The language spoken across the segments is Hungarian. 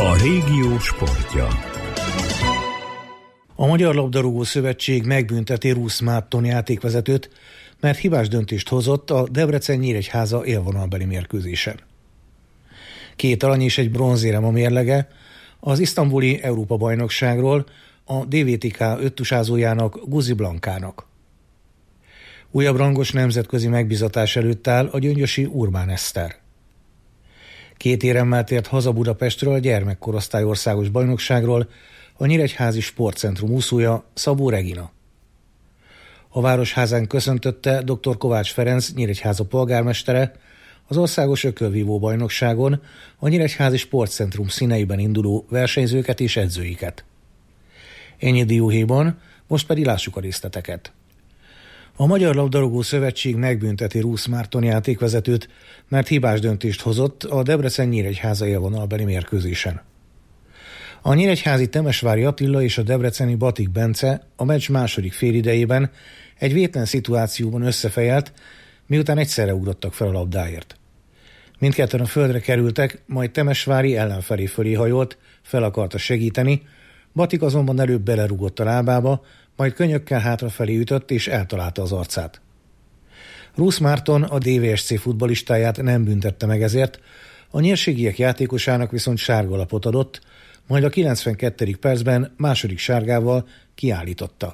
A régió sportja. A Magyar Labdarúgó Szövetség megbünteti Rusz Márton játékvezetőt, mert hibás döntést hozott a Debrecen-Nyíregyháza élvonalbeli mérkőzésen. 2 arany és egy bronzérem a mérlege az isztambuli Európa-bajnokságról a DVTK öttusázójának, Guzi Blankának. Újabb rangos nemzetközi megbízatás előtt áll a gyöngyösi Urbán Eszter. 2 éremmel tért haza Budapestről a gyermekkorosztály országos bajnokságról a Nyíregyházi Sportcentrum úszója, Szabó Regina. A Városházán köszöntötte dr. Kovács Ferenc Nyíregyháza polgármestere az országos ökölvívó bajnokságon a Nyíregyházi Sportcentrum színeiben induló versenyzőket és edzőiket. Ennyi dióhéjban, most pedig lássuk a részleteket. A Magyar Labdarúgó Szövetség megbünteti Rusz Márton játékvezetőt, mert hibás döntést hozott a Debrecen-Nyíregyháza élvonalbeli mérkőzésen. A nyíregyházi Temesvári Attila és a debreceni Batik Bence a meccs második félidejében egy vétlen szituációban összefejelt, miután egyszerre ugrottak fel a labdáért. Mindketten a földre kerültek, majd Temesvári ellenfelé hajolt, fel akarta segíteni, Batik azonban előbb belerúgott a lábába, majd könnyökkel hátrafelé ütött és eltalálta az arcát. Rusz Márton a DVSC futballistáját nem büntette meg ezért, a nyírségiek játékosának viszont sárga lapot adott, majd a 92. percben második sárgával kiállította.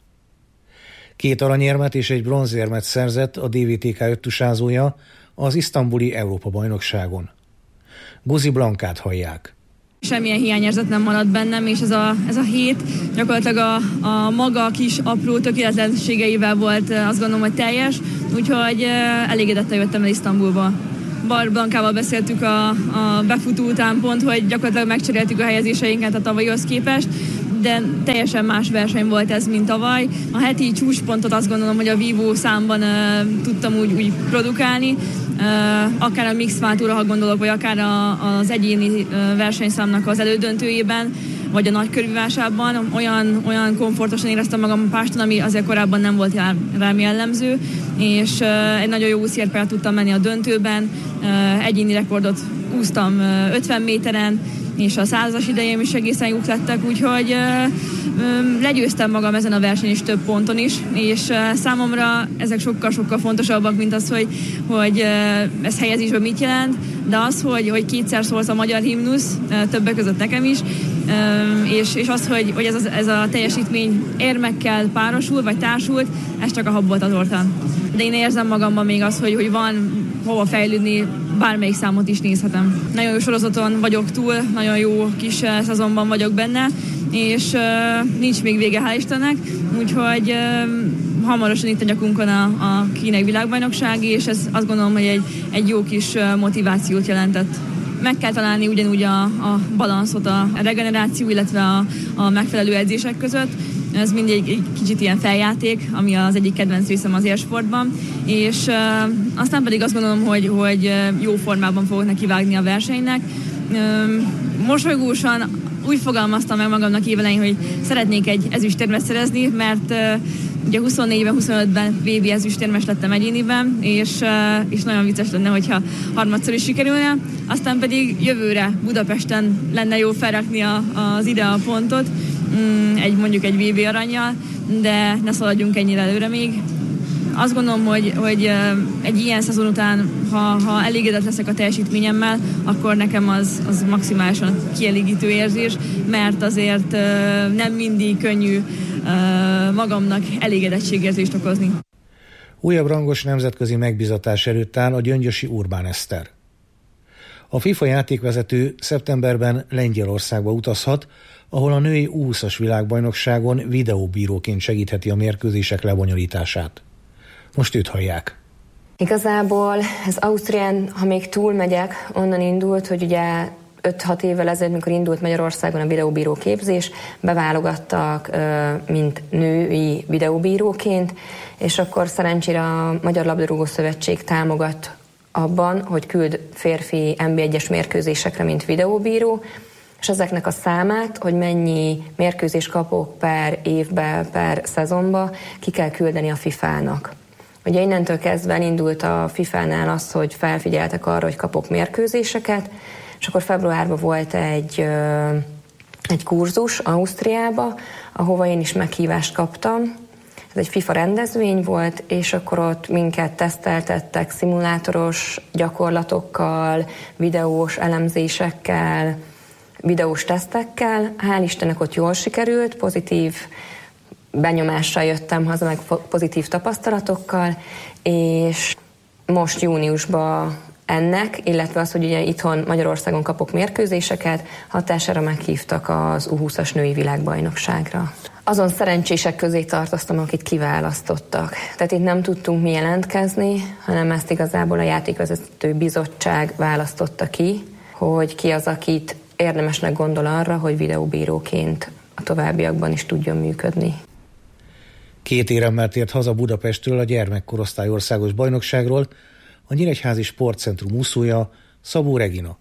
2 aranyérmet és egy bronzérmet szerzett a DVTK öttusázója az isztambuli Európa-bajnokságon. Guzi Blankát hallják. Semmilyen hiányérzet nem maradt bennem, és ez a hét gyakorlatilag a maga kis apró tökéletlenségeivel volt, azt gondolom, hogy teljes, úgyhogy elégedetten jöttem el Isztambulba. Bar Blankával beszéltük a befutó után pont, hogy gyakorlatilag megcseréltük a helyezéseinket a tavalyhoz képest, de teljesen más verseny volt ez, mint tavaly. A heti csúcspontot azt gondolom, hogy a vívó számban tudtam úgy produkálni, akár a mix váltóra, ha gondolok, vagy akár az egyéni versenyszámnak az elődöntőjében, vagy a nagykörvívásában olyan komfortosan éreztem magam a páston, ami azért korábban nem volt rám jellemző, és egy nagyon jó úszérrel tudtam menni a döntőben, egyéni rekordot úsztam 50 méteren, és a 100-as idejém is egészen jók lettek, úgyhogy legyőztem magam ezen a versenyen is több ponton is, és számomra ezek sokkal-sokkal fontosabbak, mint az, hogy ez helyezésben mit jelent, de az, hogy kétszer szólsz a magyar himnusz, többek között nekem is, és az, hogy ez a teljesítmény érmekkel párosul, vagy társult, ez csak a hab volt a tortán. De én érzem magamban még az, hogy van hova fejlődni, bármelyik számot is nézhetem. Nagyon jó sorozaton vagyok túl, nagyon jó kis szezonban vagyok benne, és nincs még vége, hál' Istennek, úgyhogy hamarosan itt a nyakunkon a kínai világbajnokság, és ez azt gondolom, hogy egy jó kis motivációt jelentett. Meg kell találni ugyanúgy a balanszot, a regeneráció, illetve a megfelelő edzések között. Ez mindig egy kicsit ilyen feljáték, ami az egyik kedvenc részem az élsportban, és aztán pedig azt gondolom, hogy jó formában fogok nekivágni a versenynek. Mosolygósan úgy fogalmaztam meg magamnak évelején, hogy szeretnék egy ezüstérmet szerezni, mert ugye 24-ben, 25-ben VB ezüstérmes lettem egyéniben, és nagyon vicces lenne, hogyha harmadszor is sikerülne. Aztán pedig jövőre Budapesten lenne jó felrakni az ide a pontot, mondjuk egy VB arannyal, de ne szaladjunk ennyire előre még. Azt gondolom, hogy egy ilyen szezon után, ha elégedett leszek a teljesítményemmel, akkor nekem az maximálisan kielégítő érzés, mert azért nem mindig könnyű magamnak elégedettségérzést okozni. Újabb rangos nemzetközi megbízatás előtt áll a gyöngyösi Urbán Eszter. A FIFA játékvezető szeptemberben Lengyelországba utazhat, ahol a női U20-as világbajnokságon videóbíróként segítheti a mérkőzések lebonyolítását. Most őt hallják. Igazából ez Ausztrián, ha még túlmegyek, onnan indult, hogy ugye 5-6 évvel ezelőtt, mikor indult Magyarországon a videóbíró képzés, beválogattak, mint női videóbíróként, és akkor szerencsére a Magyar Labdarúgó Szövetség támogat abban, hogy küld férfi NB1-es mérkőzésekre, mint videóbíró, és ezeknek a számát, hogy mennyi mérkőzés kapok per évbe, per szezonba, ki kell küldeni a FIFA-nak. Ugye innentől kezdve indult a FIFA-nál az, hogy felfigyeltek arra, hogy kapok mérkőzéseket, és akkor februárban volt egy kurzus Ausztriába, ahova én is meghívást kaptam. Ez egy FIFA rendezvény volt, és akkor ott minket teszteltettek szimulátoros gyakorlatokkal, videós elemzésekkel, videós tesztekkel. Hál' Istennek ott jól sikerült, pozitív benyomással jöttem haza, meg pozitív tapasztalatokkal, és most júniusban ennek, illetve az, hogy ugye itthon Magyarországon kapok mérkőzéseket, hatására meghívtak az U20-as női világbajnokságra. Azon szerencsések közé tartoztam, akit kiválasztottak. Tehát itt nem tudtunk mi jelentkezni, hanem ezt igazából a játékvezető bizottság választotta ki, hogy ki az, akit érdemesnek gondol arra, hogy videóbíróként a továbbiakban is tudjon működni. 2 éremmel tért haza Budapestről a gyermekkorosztály országos bajnokságról a Nyíregyházi Sportcentrum úszója, Szabó Regina.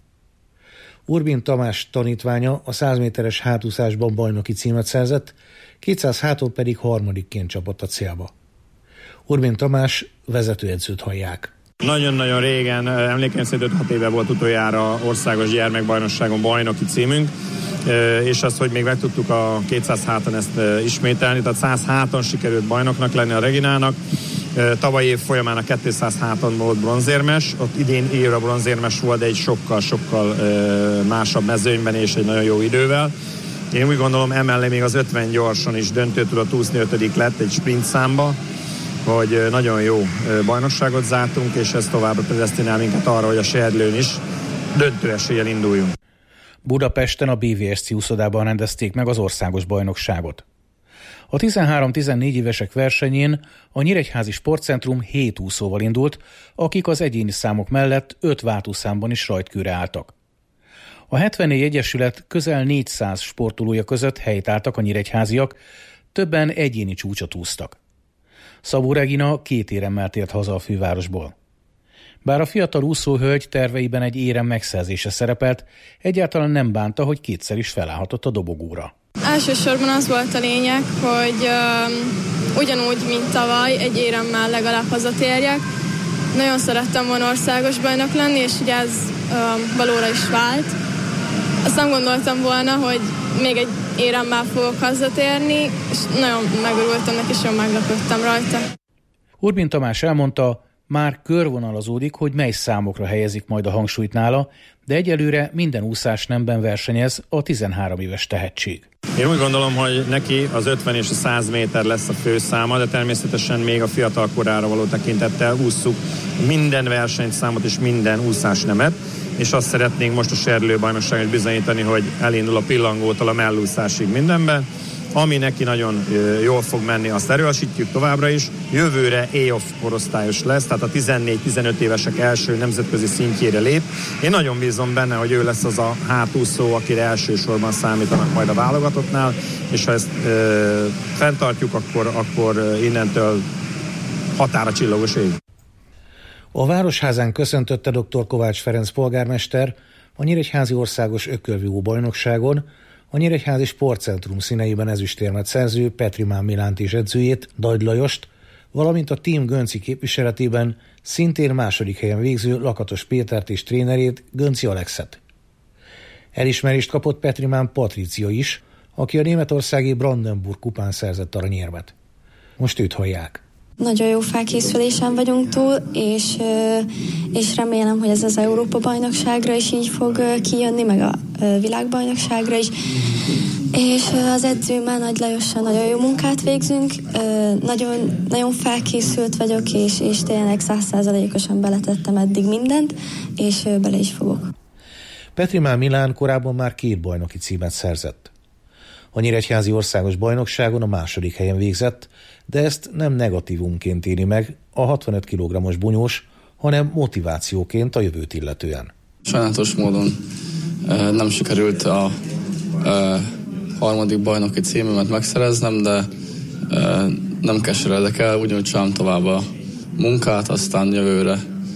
Urbin Tamás tanítványa a 100 méteres hátúszásban bajnoki címet szerzett, 200 háton pedig harmadikként csapott a célba. Urbin Tamás vezetőedzőt hallják. Nagyon-nagyon régen, emlékeim szerint 5-6 éve volt utoljára országos gyermekbajnokságon bajnoki címünk, és az, hogy még meg tudtuk a 200 háton ezt ismételni, tehát 100 háton sikerült bajnoknak lenni a Reginának. Tavaly év folyamán a 200 háton volt bronzérmes, ott idén évre bronzérmes volt, de egy sokkal másabb mezőnyben és egy nagyon jó idővel. Én úgy gondolom, emellé még az 50 gyorsan is döntő tudott úszni, 5. lett egy sprint számba, hogy nagyon jó bajnokságot zártunk, és ez továbbra predesztinál minket arra, hogy a Serdlőn is döntő eséllyel induljunk. Budapesten a BVSC úszodában rendezték meg az országos bajnokságot. A 13-14 évesek versenyén a Nyíregyházi Sportcentrum 7 úszóval indult, akik az egyéni számok mellett 5 váltószámban is rajtkőre álltak. A 74 egyesület közel 400 sportolója között helytálltak a nyíregyháziak, többen egyéni csúcsot úsztak. Szabó Regina 2 éremmel tért haza a fővárosból. Bár a fiatal úszóhölgy terveiben egy érem megszerzése szerepelt, egyáltalán nem bánta, hogy 2-szer is felállhatott a dobogóra. Elsősorban az volt a lényeg, hogy ugyanúgy, mint tavaly, egy éremmel legalább hazatérjek. Nagyon szerettem volna országos bajnok lenni, és ugye ez valóra is vált. Azt nem gondoltam volna, hogy még egy éremmel fogok hazatérni, és nagyon megörültem neki, és jól meglepődtem rajta. Urbin Tamás elmondta, már körvonalazódik, hogy mely számokra helyezik majd a hangsúlyt nála, de egyelőre minden úszásnemben versenyez a 13 éves tehetség. Én úgy gondolom, hogy neki az 50 és a 100 méter lesz a főszáma, de természetesen még a fiatal korára való tekintettel ússzuk minden versenyszámot és minden úszásnemet, és azt szeretnénk most a Serdlő bajnokságon bizonyítani, hogy elindul a pillangótól a mellúszásig mindenben. Ami neki nagyon jól fog menni, azt erősítjük továbbra is. Jövőre A-off korosztályos lesz, tehát a 14-15 évesek első nemzetközi szintjére lép. Én nagyon bízom benne, hogy ő lesz az a hátúszó, akire elsősorban számítanak majd a válogatottnál, és ha ezt fenntartjuk, akkor innentől határa csillagos ég. A Városházán köszöntötte dr. Kovács Ferenc polgármester a Nyíregyházi Országos Ökölvívó bajnokságon a Nyíregyházi Sportcentrum színeiben ezüstérmet szerző Petrimán Milánt és edzőjét, Nagy Lajost, valamint a Team Gönci képviseletében szintén második helyen végző Lakatos Pétert és trénerét, Gönci Alexet. Elismerést kapott Petrimán Patricia is, aki a németországi Brandenburg kupán szerzett aranyérmet. Most őt hallják. Nagyon jó felkészülésen vagyunk túl, és remélem, hogy ez az Európa-bajnokságra is így fog kijönni, meg a világbajnokságra is. És az edzőmmel, Nagy Lajossal nagyon jó munkát végzünk, nagyon felkészült vagyok, és tényleg 100%-osan beletettem eddig mindent, és bele is fogok. Petrimán Milán korábban már 2 bajnoki címet szerzett. A Nyíregyházi Országos Bajnokságon a második helyen végzett, de ezt nem negatívumként éli meg a 65 kg-os bunyós, hanem motivációként a jövőt illetően. Sajnálatos módon nem sikerült a harmadik bajnoki címemet megszereznem, de nem keseredek el, ugyanúgy csinálom tovább a munkát, aztán jövőre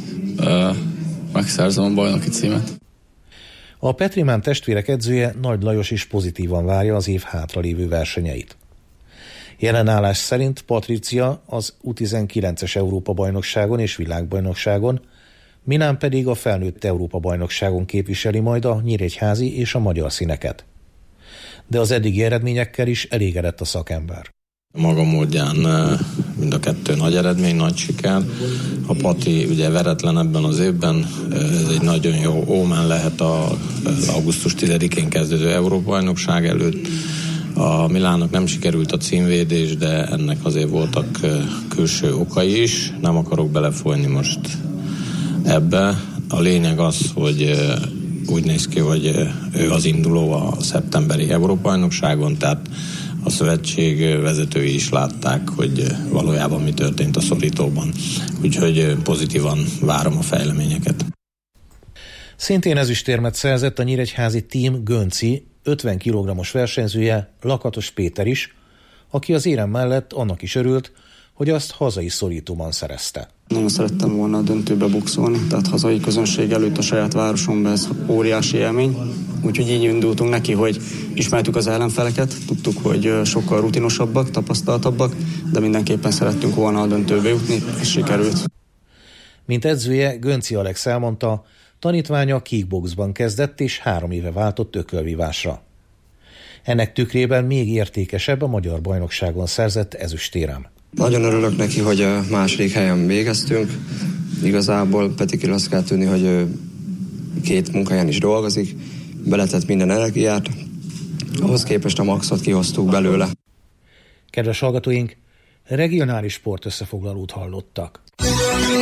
megszerzem a bajnoki címet. A Petrimán testvérek edzője, Nagy Lajos is pozitívan várja az év hátralévő versenyeit. Jelenállás szerint Patricia az U19-es Európa-bajnokságon és világbajnokságon Minán pedig a felnőtt Európa-bajnokságon képviseli majd a nyíregyházi és a magyar színeket. De az eddigi eredményekkel is elégedett a szakember. Maga módján mind a kettő nagy eredmény, nagy siker. A Pati ugye veretlen ebben az évben, ez egy nagyon jó ómen lehet az augusztus 10-én kezdődő Európa-bajnokság előtt. A Milánnak nem sikerült a címvédés, de ennek azért voltak külső okai is. Nem akarok belefolyni most ebbe. A lényeg az, hogy úgy néz ki, hogy ő az induló a szeptemberi Európa-bajnokságon, tehát a szövetség vezetői is látták, hogy valójában mi történt a szorítóban. Úgyhogy pozitívan várom a fejleményeket. Szintén ezüstérmet szerzett a nyíregyházi Team Gönci 50 kg-os versenyzője, Lakatos Péter is, aki az érem mellett annak is örült, hogy azt hazai szorítóban szerezte. Nagyon szerettem volna a döntőbe boxolni, tehát hazai közönség előtt a saját városomban ez óriási élmény. Úgyhogy így indultunk neki, hogy ismertük az ellenfeleket, tudtuk, hogy sokkal rutinosabbak, tapasztaltabbak, de mindenképpen szerettünk volna a döntőbe jutni, és sikerült. Mint edzője, Gönci Alex elmondta, tanítványa kickboxban kezdett és 3 éve váltott ökölvívásra. Ennek tükrében még értékesebb a magyar bajnokságon szerzett ezüstérem. Nagyon örülök neki, hogy a második helyen végeztünk. Igazából Petikiről azt kell tudni, hogy 2 munkahelyen is dolgozik, beletett minden energiát, ahhoz képest a maxot kihoztuk belőle. Kedves hallgatóink, regionális sportösszefoglalót hallottak.